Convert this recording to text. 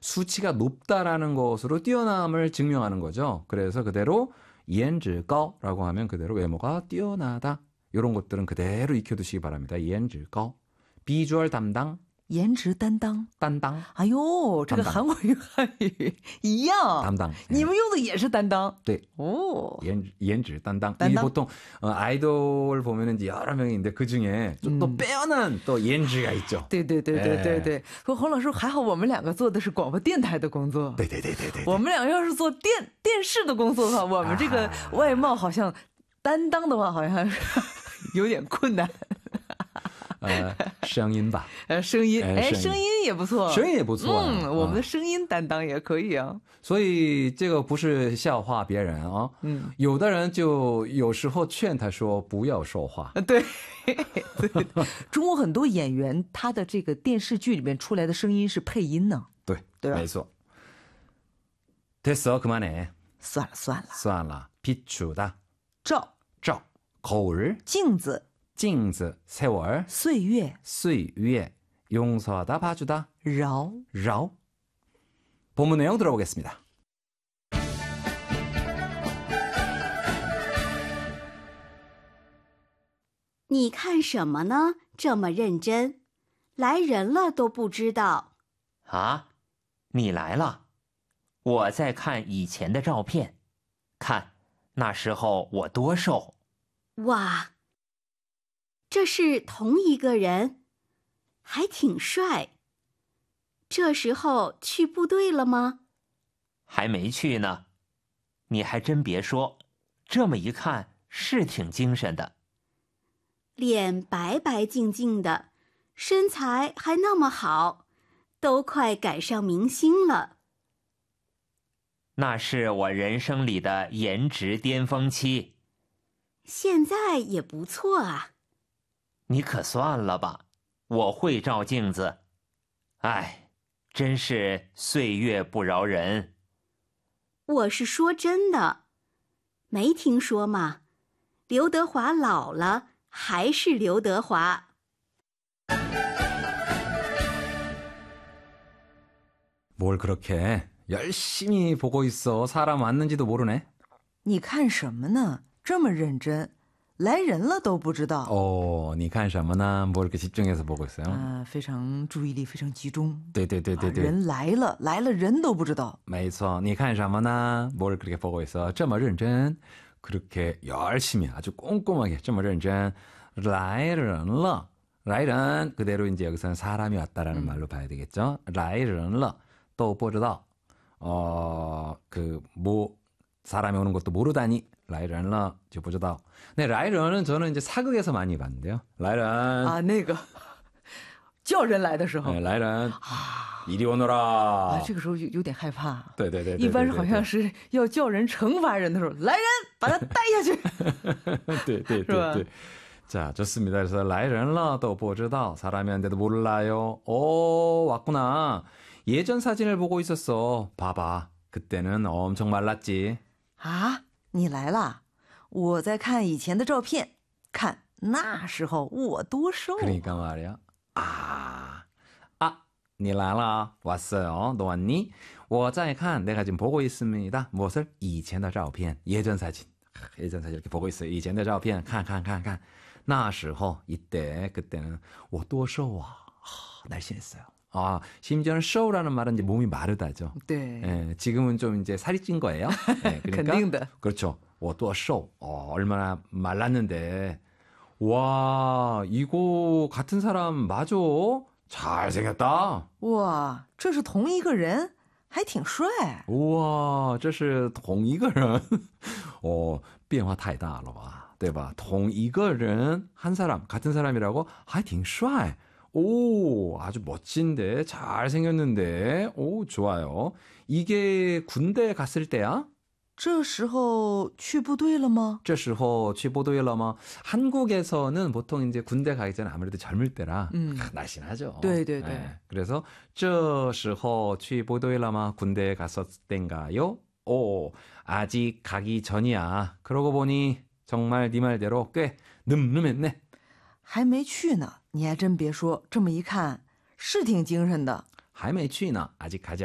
수치가 높다라는 것으로 뛰어남을 증명하는 거죠. 그래서 그대로 颜值高라고 하면 그대로 외모가 뛰어나다. 이런 것들은 그대로 익혀두시기 바랍니다. 颜值高 비주얼 담당 颜值担当担当哎呦这个 담당 韩国语汉语一样 담당 你们用的也是担当 네. 오. 颜值 담당. 담당? 이게 보통 아이돌 보면은 이제 여러 명이 있는데 그 중에 좀 또 빼어난 또 颜值가 있죠. 对对对对对对和洪老师还好我们两个做的是广播电台的工作 네, 네, 네, 네, 네. 我们两个要是做电视的工作的话我们这个外貌好像担当的话好像是有点困难声音吧声音哎声音也不错声音也不错我们的声音担当也可以啊所以这个不是笑话别人啊有的人就有时候劝他说不要说话对中国很多演员他的这个电视剧里面出来的声音是配音呢对对吧没错 됐어 그만해 算了算了算了 비추다 照照 거울 镜子镜子 세월 岁月岁月 용서하다 봐주다 饶饶 본문 내용 들어보겠습니다. 你看什么呢？这么认真，来人了都不知道。 啊，你来了？我在看以前的照片，看那时候我多瘦。 哇，这是同一个人，还挺帅。这时候去部队了吗？ 还没去呢。你还真别说，这么一看是挺精神的。 脸白白净净的，身材还那么好，都快赶上明星了。 那是我人生里的颜值巅峰期。 现在也不错啊。 你可算了吧，我会照镜子。哎，真是岁月不饶人。 我是说真的，没听说嘛，刘德华老了还是刘德华。 뭘 그렇게 열심히 보고 있어. 사람 왔는지도 모르네. 你看什么呢？这么认真，来人了都不知道。 你看什么呢? 뭐 이렇게 집중해서 보고 있어요. 非常注意力非常集中。 对对对对对。 人来了人都不知道。 没错，你看什么呢? 뭘 그렇게 보고 있어. 这么认真, 그렇게 열심히 아주 꼼꼼하게 这么认真. 来人了. 来人 그대로 이제 여기서는 사람이 왔다라는 말로 봐야 되겠죠. 来人了. 또 不知道. 사람이 오는 것도 모르다니. 来人了就不知道. 네, 来人은 저는 이제 사극에서 많이 봤는데요. 来人. 아, 那个叫人来的时候. 네, 来人. 이리 오너라. 这个时候有点害怕。 对对对。 一般好像是要叫人惩罚人的时候，来人把他带下去。 对对对对。 자, 좋습니다. 그래서 来人了都不知道. 사람이 왔는데도 몰라요. 오, 왔구나. 예전 사진을 보고 있었어. 봐봐. 그때는 엄청 말랐지. 啊，你来了？我在看以前的照片，看那时候我多瘦。 그러니까 말이야. 니来了. 왔어요. 너 왔니? 我在看. 내가 지금 보고 있습니다. 무엇을? 以前的照片. 예전 사진. 예전 사진 이렇게 보고 있어요. 以前的照片. 看.那时候 이때 그때는 我多瘦啊. 날씬했어요. 심지어는 show라는 말은 이제 몸이 마르다죠. 네. 예, 지금은 좀 이제 살이 찐 거예요. 예, 그러니까 그렇죠. 我多瘦. 얼마나 말랐는데. 와, 이거 같은 사람 맞아. 잘생겼다. 우와, 这是同一个人还挺帅. 우와, 这是同一个人. 变化太大了吧. 对吧? 同一个人, 한 사람, 같은 사람이라고 还挺帅. 오, 아주 멋진데, 잘생겼는데, 오, 좋아요. 이게 군대 갔을 때야? 这时候去部队了吗? 这时候去部队了吗? 한국에서는 보통 이제 군대 가기 전에 아무래도 젊을 때라 날씬하죠. 네. 그래서 这时候去部队了吗? 군대에 갔었을 땐가요? 오, 아직 가기 전이야. 그러고 보니 정말 네 말대로 꽤 늠름했네. 还没去呢，你还真别说，这么一看是挺精神的。 还没去呢, 아직 가지